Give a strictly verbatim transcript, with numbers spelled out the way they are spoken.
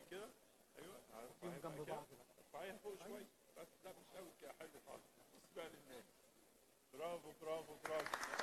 كده. ايوه فيهم ارفعيها جنب بقى كده، بعض بقى. ارفعيها فوق شويه بس. لا مش قوي كده، حلو خالص. بص بقى للناس. برافو برافو برافو.